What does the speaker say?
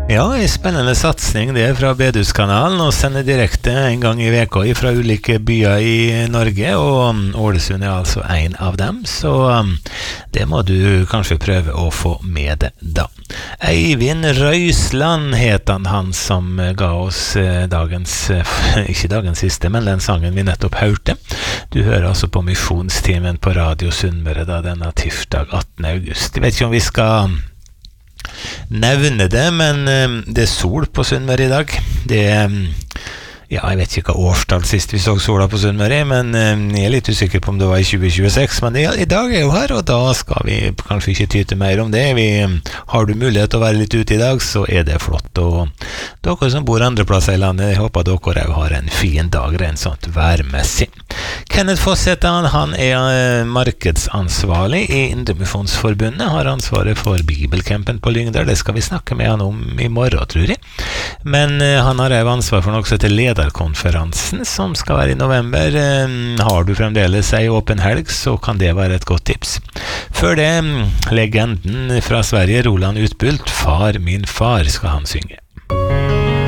Ja, en spennende satsning det fra Bedhuskanalen, og sender direkte en gang i veka fra ulike byer i Norge, og Ålesund er altså en av dem, så det må du kanskje prøve å få med deg da. Eivind Røisland het han som ga oss ikke dagens siste, men den sangen vi nettopp hørte. Du hører altså på Misjonstimen på Radio Sunnmøre da denne tirsdag 18. august. Jeg vet ikke om vi skal nevne det, men det er sol på Sunnmøre i dag. Det ja, jeg vet ikke hva årstall sist vi så sola på Sunnmøre, men jeg er litt usikker på om det var i 2026, men i dag er jo her, og da skal vi kanskje ikke tyte mer om det. Har du mulighet til å være litt ute i dag, så er det flott, og dere som bor andre plasser i landet, jeg håper dere også har en fin dag, rent sånt værmessig. Kenneth Fosseth, han er markedsansvarlig i Indremisjonsforbundet, har ansvaret for Bibelcampen på Lyngdal. Det skal vi snakke med han om i morgen, tror jeg. Men han har også ansvar for noe som heter lederkonferansen, som skal være i november. Har du fremdeles en åpen helg, så kan det være et godt tips. Før det, legenden fra Sverige, Roland Utbult, Far min far, skal han synge.